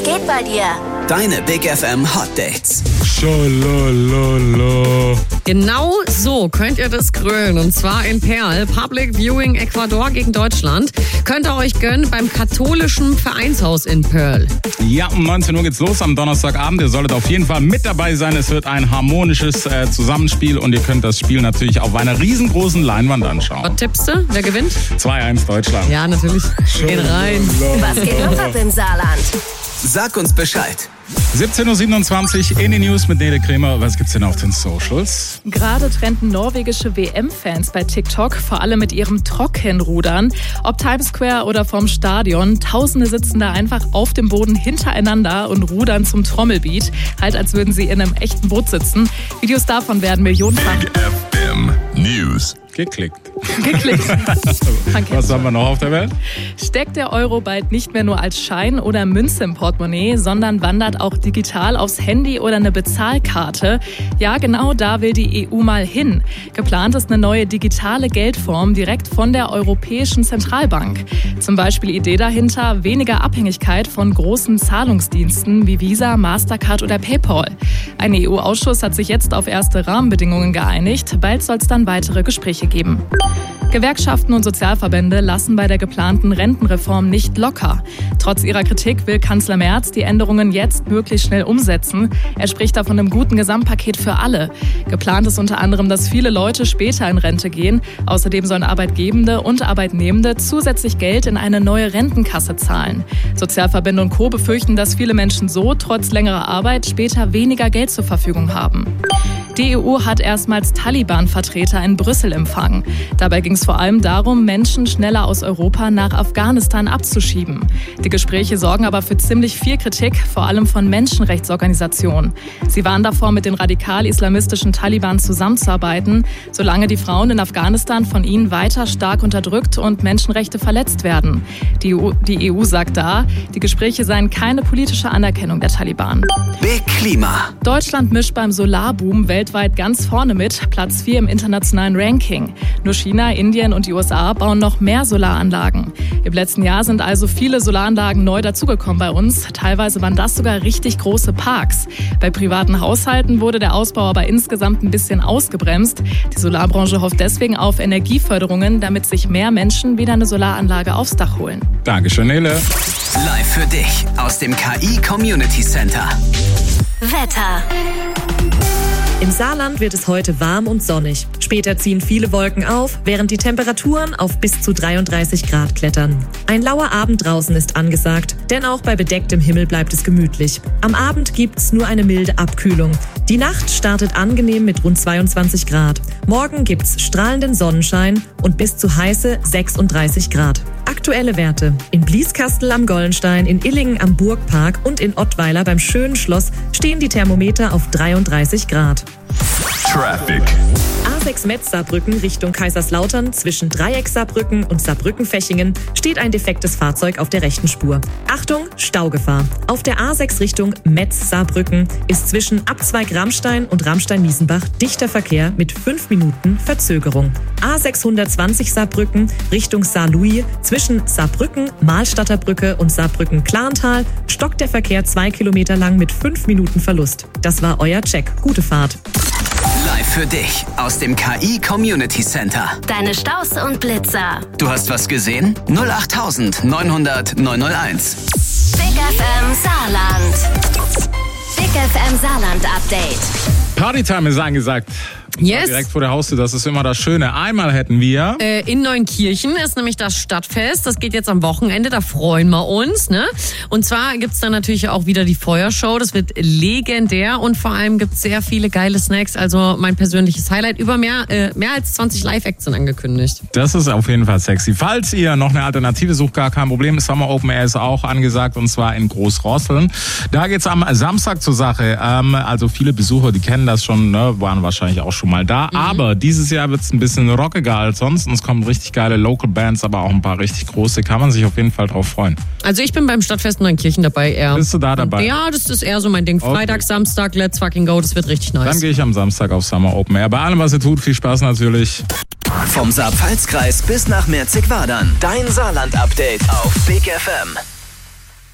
geht bei dir? Deine Big FM Hot Dates. Scholololo. Genau so könnt ihr das grölen. Und zwar in Perl. Public Viewing Ecuador gegen Deutschland. Könnt ihr euch gönnen beim katholischen Vereinshaus in Perl. Ja, um 19 Uhr geht's los am Donnerstagabend. Ihr solltet auf jeden Fall mit dabei sein. Es wird ein harmonisches Zusammenspiel und ihr könnt das Spiel natürlich auf einer riesengroßen Leinwand anschauen. Was tippst du? Wer gewinnt? 2-1 Deutschland. Ja, natürlich. Geht rein. Was geht noch ab im Saarland? Sag uns Bescheid. 17.27 Uhr in die News mit Nele Kremer. Was gibt's denn auf den Socials? Gerade trenden norwegische WM-Fans bei TikTok, vor allem mit ihrem Trockenrudern. Ob Times Square oder vorm Stadion, Tausende sitzen da einfach auf dem Boden hintereinander und rudern zum Trommelbeat. Halt, als würden sie in einem echten Boot sitzen. Videos davon werden millionenfach Big FM News. Geklickt. Was haben wir noch auf der Welt? Steckt der Euro bald nicht mehr nur als Schein oder Münze im Portemonnaie, sondern wandert auch digital aufs Handy oder eine Bezahlkarte? Ja, genau da will die EU mal hin. Geplant ist eine neue digitale Geldform direkt von der Europäischen Zentralbank. Zum Beispiel Idee dahinter, weniger Abhängigkeit von großen Zahlungsdiensten wie Visa, Mastercard oder PayPal. Ein EU-Ausschuss hat sich jetzt auf erste Rahmenbedingungen geeinigt. Bald soll es dann weitere Gespräche geben. Gewerkschaften und Sozialverbände lassen bei der geplanten Rentenreform nicht locker. Trotz ihrer Kritik will Kanzler Merz die Änderungen jetzt möglichst schnell umsetzen. Er spricht da von einem guten Gesamtpaket für alle. Geplant ist unter anderem, dass viele Leute später in Rente gehen. Außerdem sollen Arbeitgebende und Arbeitnehmende zusätzlich Geld in eine neue Rentenkasse zahlen. Sozialverbände und Co. befürchten, dass viele Menschen so trotz längerer Arbeit später weniger Geld zur Verfügung haben. Die EU hat erstmals Taliban-Vertreter in Brüssel empfangen. Dabei ging es vor allem darum, Menschen schneller aus Europa nach Afghanistan abzuschieben. Die Gespräche sorgen aber für ziemlich viel Kritik, vor allem von Menschenrechtsorganisationen. Sie warnen davor, mit den radikal-islamistischen Taliban zusammenzuarbeiten, solange die Frauen in Afghanistan von ihnen weiter stark unterdrückt und Menschenrechte verletzt werden. Die EU sagt da, die Gespräche seien keine politische Anerkennung der Taliban. Big Klima. Deutschland mischt beim Solarboom weltweit ganz vorne mit, Platz 4 im internationalen Ranking. Nur China, Indien und die USA bauen noch mehr Solaranlagen. Im letzten Jahr sind also viele Solaranlagen neu dazugekommen bei uns. Teilweise waren das sogar richtig große Parks. Bei privaten Haushalten wurde der Ausbau aber insgesamt ein bisschen ausgebremst. Die Solarbranche hofft deswegen auf Energieförderungen, damit sich mehr Menschen wieder eine Solaranlage aufs Dach holen. Dankeschön, Nele. Live für dich aus dem KI Community Center. Wetter. Im Saarland wird es heute warm und sonnig. Später ziehen viele Wolken auf, während die Temperaturen auf bis zu 33 Grad klettern. Ein lauer Abend draußen ist angesagt, denn auch bei bedecktem Himmel bleibt es gemütlich. Am Abend gibt's nur eine milde Abkühlung. Die Nacht startet angenehm mit rund 22 Grad. Morgen gibt's strahlenden Sonnenschein und bis zu heiße 36 Grad. Aktuelle Werte: in Blieskastel am Gollenstein, in Illingen am Burgpark und in Ottweiler beim Schönen Schloss stehen die Thermometer auf 33 Grad. Traffic. A6 Metz-Saarbrücken Richtung Kaiserslautern zwischen Dreieck-Saarbrücken und Saarbrücken-Fechingen steht ein defektes Fahrzeug auf der rechten Spur. Achtung, Staugefahr. Auf der A6 Richtung Metz-Saarbrücken ist zwischen Abzweig-Rammstein und Rammstein-Miesenbach dichter Verkehr mit 5 Minuten Verzögerung. A620 Saarbrücken Richtung Saarlouis zwischen Saarbrücken, Mahlstadter Brücke und Saarbrücken-Klarental stockt der Verkehr 2 Kilometer lang mit 5 Minuten Verlust. Das war euer Check. Gute Fahrt. Live für dich aus dem KI Community Center. Deine Staus und Blitzer. Du hast was gesehen? 08900 901. Big FM Saarland. Big FM Saarland Update. Partytime ist angesagt. Yes. Direkt vor der Haustür, das ist immer das Schöne. Einmal hätten wir... In Neunkirchen ist nämlich das Stadtfest. Das geht jetzt am Wochenende, da freuen wir uns, ne? Und zwar gibt's dann natürlich auch wieder die Feuershow. Das wird legendär und vor allem gibt's sehr viele geile Snacks. Also mein persönliches Highlight. Über mehr als 20 Live-Acts sind angekündigt. Das ist auf jeden Fall sexy. Falls ihr noch eine Alternative sucht, gar kein Problem. Summer Open Air ist auch angesagt und zwar in Großrosseln. Da geht's am Samstag zur Sache. Also viele Besucher, die kennen das schon, ne? Waren wahrscheinlich auch schon mal da. Aber dieses Jahr wird's ein bisschen rockiger als sonst und es kommen richtig geile Local Bands, aber auch ein paar richtig große. Kann man sich auf jeden Fall drauf freuen. Also ich bin beim Stadtfest Neunkirchen dabei eher. Bist du da dabei? Ja, das ist eher so mein Ding. Freitag, Samstag, let's fucking go. Das wird richtig nice. Dann gehe ich am Samstag auf Summer Open Air. Bei allem, was ihr tut, viel Spaß natürlich. Vom Saar-Pfalz-Kreis bis nach Merzig-Wadern. Dein Saarland-Update auf Big FM.